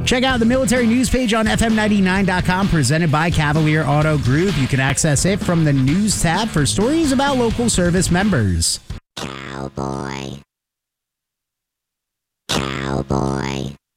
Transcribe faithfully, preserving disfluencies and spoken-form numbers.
Check out the military news page on F M ninety-nine dot com, presented by Cavalier Auto Group. You can access it from the news tab for stories about local service members. Cowboy. Cowboy.